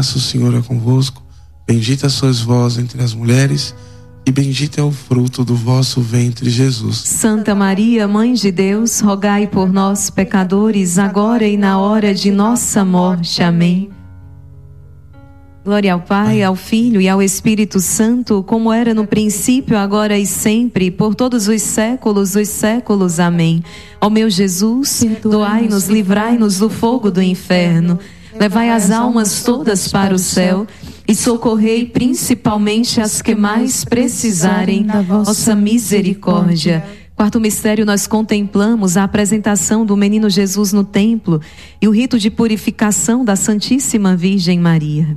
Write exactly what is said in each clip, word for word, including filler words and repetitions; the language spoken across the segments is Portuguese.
graça, o Senhor é convosco. Bendita sois vós entre as mulheres, e bendito é o fruto do vosso ventre, Jesus. Santa Maria, Mãe de Deus, rogai por nós, pecadores, agora e na hora de nossa morte. Amém. Glória ao Pai, ao Filho e ao Espírito Santo, como era no princípio, agora e sempre, por todos os séculos dos séculos. Amém. Ó meu Jesus, perdoai-nos, livrai-nos do fogo do inferno, levai as almas todas para o céu e socorrei principalmente as que mais precisarem da vossa misericórdia. Quarto mistério, nós contemplamos a apresentação do menino Jesus no templo e o rito de purificação da Santíssima Virgem Maria.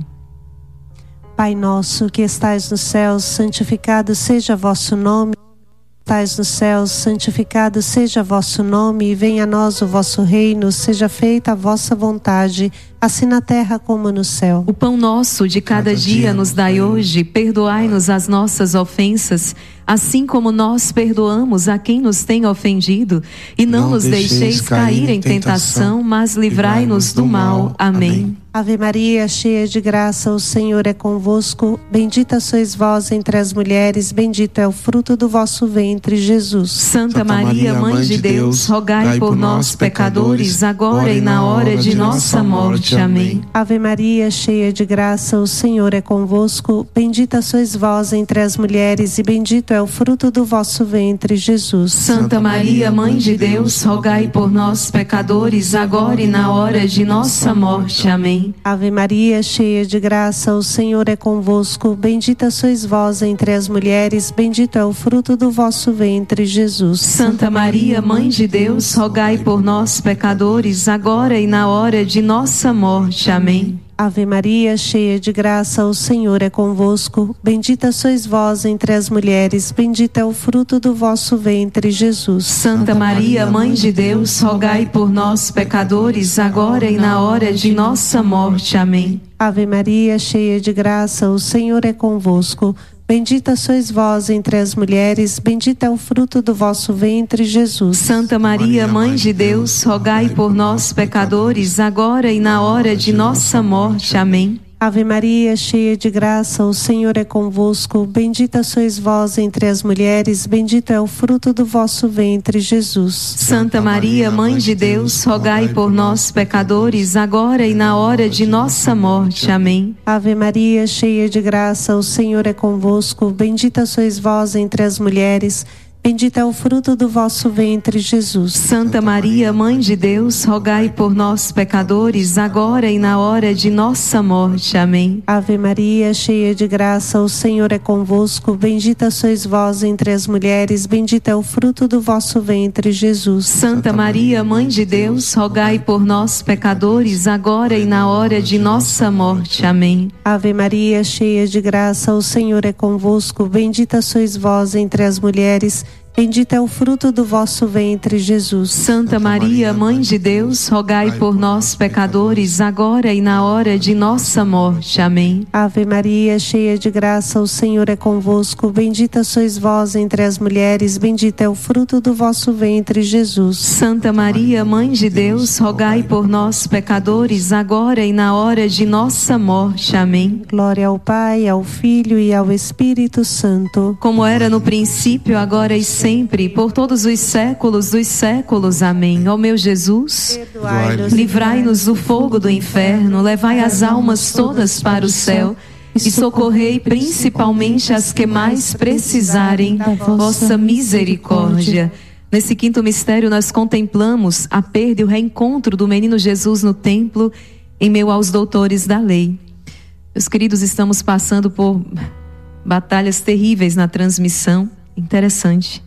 Pai nosso que estais nos céus, santificado seja vosso nome. Estais nos céus, santificado seja vosso nome, e venha a nós o vosso reino, seja feita a vossa vontade, assim na terra como no céu. O pão nosso de cada, cada dia, dia nos dai hoje, perdoai-nos as nossas ofensas, assim como nós perdoamos a quem nos tem ofendido, e não, não nos deixeis cair em tentação, mas livrai-nos do mal. Amém. Ave Maria, cheia de graça, o Senhor é convosco. Bendita sois vós entre as mulheres, bendito é o fruto do vosso ventre, Jesus. Santa Maria, Mãe de Deus, rogai por nós, pecadores, agora e na hora de nossa morte. Amém. Ave Maria, cheia de graça, o Senhor é convosco. Bendita sois vós entre as mulheres, e bendito é o fruto do vosso ventre, Jesus. Santa Maria, Mãe de Deus, rogai por nós, pecadores, agora e na hora de nossa morte. Amém. Ave Maria, cheia de graça, o Senhor é convosco. Bendita sois vós entre as mulheres, bendito é o fruto do vosso ventre, Jesus. Santa Maria, Mãe de Deus, rogai por nós, pecadores, agora e na hora de nossa morte. Amém. Ave Maria, cheia de graça, o Senhor é convosco. Bendita sois vós entre as mulheres, bendito é o fruto do vosso ventre, Jesus. Santa Maria, Mãe de Deus, rogai por nós, pecadores, agora e na hora de nossa morte. Amém. Ave Maria, cheia de graça, o Senhor é convosco. Bendita sois vós entre as mulheres, bendito é o fruto do vosso ventre, Jesus. Santa Maria, Mãe de Deus, rogai por nós, pecadores, agora e na hora de nossa morte. Amém. Ave Maria, cheia de graça, o Senhor é convosco. Bendita sois vós entre as mulheres, bendito é o fruto do vosso ventre, Jesus. Santa Maria, Mãe de Deus, rogai por nós, pecadores, agora e na hora de nossa morte. Amém. Ave Maria, cheia de graça, o Senhor é convosco. Bendita sois vós entre as mulheres, bendito é o fruto do vosso ventre, Jesus. Santa Maria, Mãe de Deus, rogai por nós, pecadores, agora e na hora de nossa morte. Amém. Ave Maria, cheia de graça, o Senhor é convosco. Bendita sois vós entre as mulheres, bendito é o fruto do vosso ventre, Jesus. Santa Maria, Mãe de Deus, rogai por nós, pecadores, agora e na hora de nossa morte. Amém. Ave Maria, cheia de graça, o Senhor é convosco. Bendita sois vós entre as mulheres, bendito é o fruto do vosso ventre, Jesus. Santa Maria, Mãe de Deus, rogai por nós, pecadores, agora e na hora de nossa morte. Amém. Ave Maria, cheia de graça, o Senhor é convosco. Bendita sois vós entre as mulheres, bendito é o fruto do vosso ventre, Jesus. Santa Maria, Mãe de Deus, rogai por nós, pecadores, agora e na hora de nossa morte. Amém. Glória ao Pai, ao Filho e ao Espírito Santo, como era no princípio, agora e sempre, sempre, por todos os séculos dos séculos. Amém. Ó meu Jesus, livrai-nos do fogo do inferno, levai as almas todas para o céu e socorrei principalmente as que mais precisarem da vossa misericórdia. Nesse quinto mistério nós contemplamos a perda e o reencontro do menino Jesus no templo, em meio aos doutores da lei. Meus queridos, estamos passando por batalhas terríveis na transmissão. Interessante.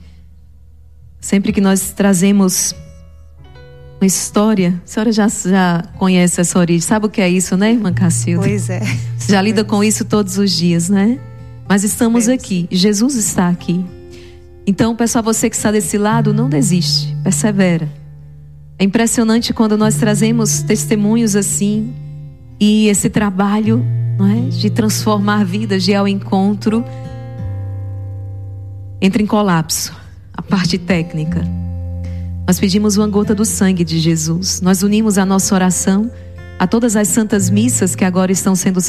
Sempre que nós trazemos uma história, a senhora já, já conhece essa origem, sabe o que é isso, né, irmã Cacilda? Pois é. Já lida com isso todos os dias, né? Mas estamos aqui, Jesus está aqui. Então, pessoal, você que está desse lado, não desiste, persevera. É impressionante quando nós trazemos testemunhos assim, e esse trabalho, não é, de transformar vidas, de ir ao encontro, entra em colapso. A parte técnica. Nós pedimos uma gota do sangue de Jesus. Nós unimos a nossa oração a todas as santas missas que agora estão sendo